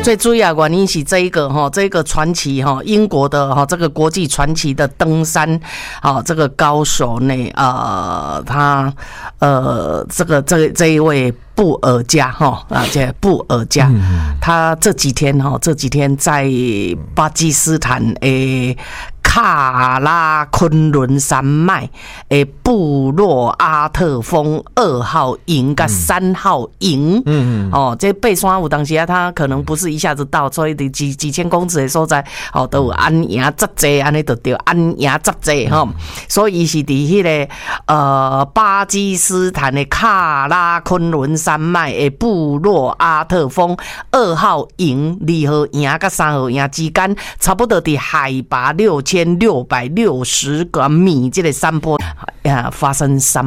最主要原因是这一个传奇英国的这个国际传奇的登山这个高手呢他这一位布尔加这布尔加，他这几天在巴基斯坦的卡拉昆仑山脉的布洛阿特峰2号营跟3号营，这爬山有当时他可能不是一下子到，所以几千公尺的所在，都有安营扎济，安尼就叫安营扎济所以是伫迄个巴基斯坦的卡拉昆仑山脉的布洛阿特峰2号营、2号营跟3号营之间，差不多伫海拔6660米这个山坡发生山